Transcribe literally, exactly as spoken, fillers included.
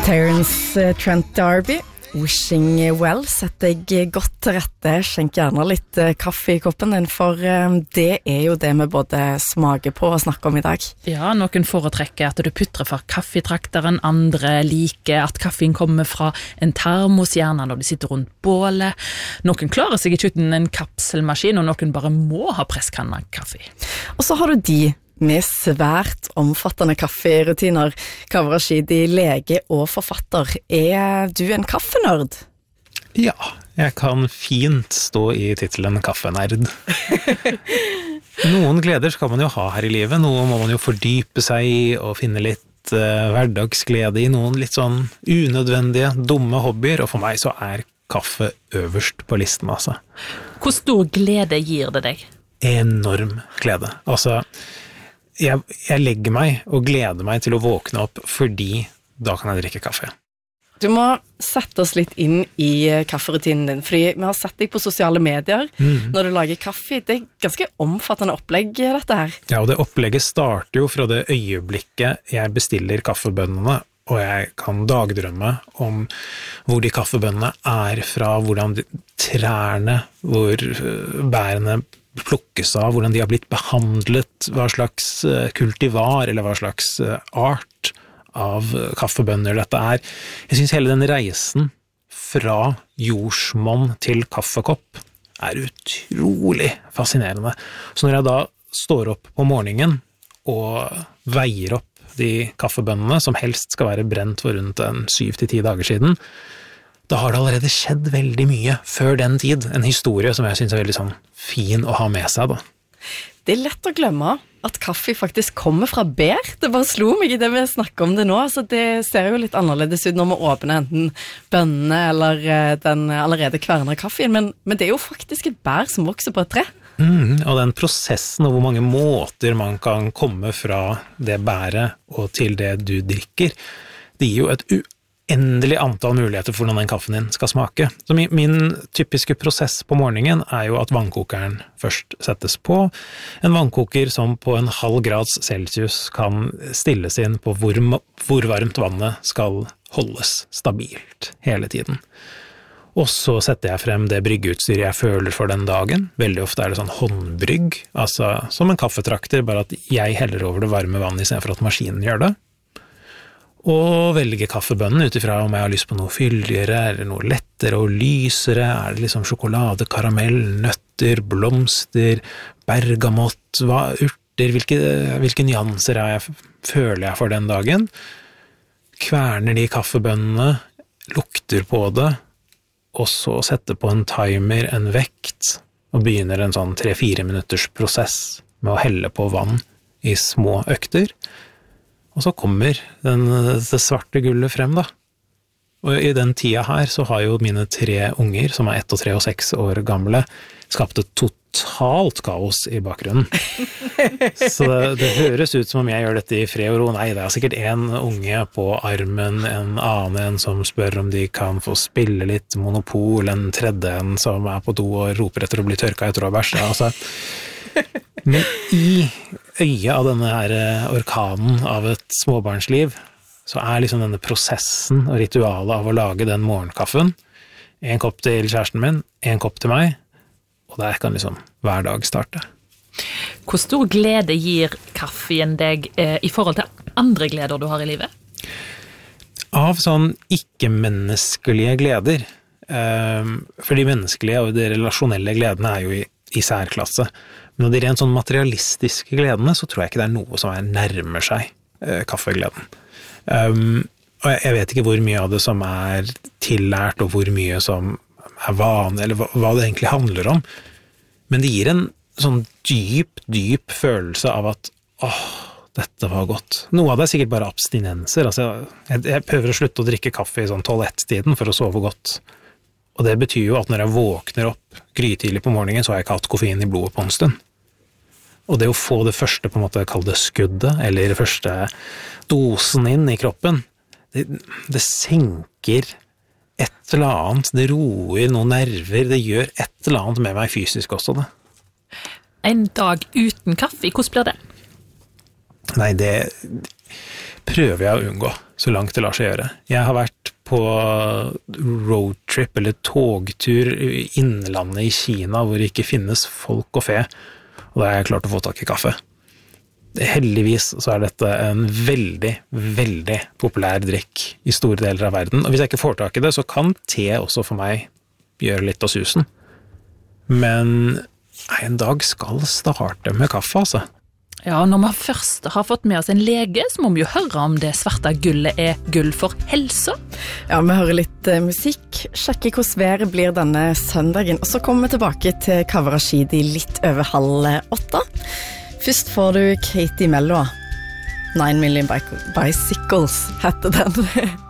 Terence Trent D'Arby, Wishing Well. Sett deg godt til rette, skjenk gjerne litt kaffe i koppen din, for det er jo det vi både smaker på og snakker om i dag. Ja, noen foretrekker at du putter fra kaffetrakteren, andre liker at kaffen kommer fra en termos, gjerne når de sitter rundt bålet. Noen klarer seg ikke uten en kapselmaskin, og noen bare må ha presskanna kaffe. Og så har du de med svært omfattende kafferutiner. Kaveh Rashidi, lege og forfatter. Er du en kaffenørd? Ja, jeg kan fint stå i titelen kaffenerd. Noen gleder skal man jo ha her i livet, noe må man jo fordype seg i og finne litt uh, hverdagsglede i, noen litt sånn unødvendige, dumme hobbyer, og for meg så er kaffe øverst på listen, altså. Hvor stor glede gir det deg? Enorm glede. Altså, jeg, jeg legger meg og gleder meg til å våkne opp, fordi da kan jeg drikke kaffe. Du må sette oss litt inn i kafferutinen din, fordi vi har sett deg på sosiale medier mm. når du lager kaffe. Det er ganske omfattende opplegg, dette her. Ja, og det opplegget starter jo fra det øyeblikket jeg bestiller kaffebønnene, og jeg kan dagdrømme om hvor de kaffebønnene er fra, hvordan de, trærne, hvor bærene plukkes av, hvordan de har blitt behandlet, hva slags kultivar eller hva slags art av kaffebønner dette er. Jeg synes hele den reisen fra jordsmonn til kaffekopp er utrolig fascinerende. Så når jeg da står opp på morgenen og veier opp de kaffebønnene, som helst skal være brent for rundt en syv til ti dager siden, da har det allerede skjedd veldig mye før den tid. En historie som jeg synes er veldig sånn fin å ha med seg, da. Det er lett å glemme at kaffe faktisk kommer fra bær. Det bare slo meg i det vi snakker om det nå. Altså, det ser jo litt annerledes ut når vi åpner enten bønnene eller den allerede kværne kaffen, men, men det er jo faktisk et bær som vokser på et tre. Mm, og den prosessen og hvor mange måter man kan komme fra det bæret og til det du drikker, det gir jo et uendelig antall muligheter for hvordan den kaffen din skal smake. Så min, min typiske prosess på morgenen er jo at vannkokeren først settes på. En vannkoker som på en halv grads Celsius kan stilles inn på hvor, hvor varmt vannet skal holdes stabilt hele tiden. Og så setter jeg frem det bryggeutstyret jeg føler for den dagen. Veldig ofte er det sånn håndbrygg, altså som en kaffetrakter, bare at jeg heller over det varme vannet i stedet for at maskinen gjør det. Og velge kaffebønnen utifra om jeg har lyst på noe fyldigere, eller noe lettere og lysere. Er det liksom sjokolade, karamell, nøtter, blomster, bergamott, hva, urter, hvilke, hvilke nyanser er jeg, føler jeg for den dagen? Kverner de kaffebønnene, lukter på det, og så setter på en timer, en vekt, og begynner en sånn tre-fire minutters prosess med å helle på vann i små økter. Og så kommer den, det svarte gullet frem da. Og i den tida her så har jo mine tre unger, som er ett og tre og seks år gamle, skapt et totalt kaos i bakgrunnen. Så det, det høres ut som om jeg gjør dette i fred og ro. Nei, det er sikkert en unge på armen, en annen en som spør om de kan få spille litt Monopol, en tredje en som er på do og roper etter å bli tørka etter å ha bæsja. Altså, men i øyet av denne her orkanen av et småbarnsliv, så er liksom denne prosessen og ritualet av å lage den morgenkaffen, en kopp til kjæresten min, en kopp til meg, og der kan liksom hver dag starte. Hvor stor glede gir kaffen deg eh, i forhold til andre gleder du har i livet? Av sånn ikke-menneskelige gleder, eh, for de menneskelige og de relasjonelle gledene er jo i, i særklasse. Men når de rent sånn materialistiske gledene, så tror jeg ikke det er noe som er nærmer seg eh, kaffegleden. Um, og jeg, jeg vet ikke hvor mye av det som er tillært, og hvor mye som er vanlig, eller hva, hva det egentlig handler om. Men det gir en sånn dyp, dyp følelse av at, åh, dette var godt. Noe av det er sikkert bare abstinenser. Altså, jeg, jeg prøver å slutte å drikke kaffe i sånn tolv-ett-tiden for å sove godt. Og det betyr jo at når jeg våkner opp grytidlig på morgenen, så har jeg ikke hatt koffein i blodet på en stund. Og det å få det første, på en måte, kall det skuddet, eller det første dosen inn i kroppen, det, det senker et eller annet, det roer noen nerver, det gjør et eller annet med meg fysisk også, det. En dag uten kaffe, hvordan blir det? Nei, det... prøver jeg å unngå, så langt det lar seg gjøre. Jeg har vært på roadtrip eller togtur i innlandet i Kina, hvor det ikke finnes folk og fe, og da har jeg klart å få tak i kaffe. Heldigvis så er dette en veldig, veldig populær drikk i store deler av verden, og hvis jeg ikke får tak i det, så kan te også for meg gjøre litt av susen. Men nei, en dag skal starte med kaffe, altså. Ja, når vi først har fått med oss en lege, så må vi jo høre om det svarte gullet er gull for helsa. Ja, vi hører litt uh, musikk, sjekker hvordan været blir denne søndagen, og så kommer vi tilbake til Kaveh Rashidi litt over halv åtte. Først får du Katie Melua. Nine Million Bicycles heter den.